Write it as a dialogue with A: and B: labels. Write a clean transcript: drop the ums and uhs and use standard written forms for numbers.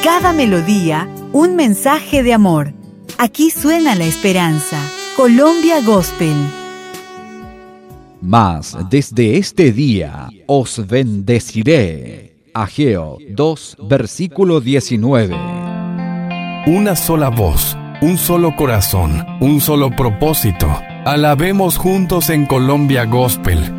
A: cada melodía, un mensaje de amor. Aquí suena la esperanza. Colombia Gospel.
B: Mas desde este día os bendeciré. Ageo 2, versículo 19.
C: Una sola voz, un solo corazón, un solo propósito. Alabemos juntos en Colombia Gospel.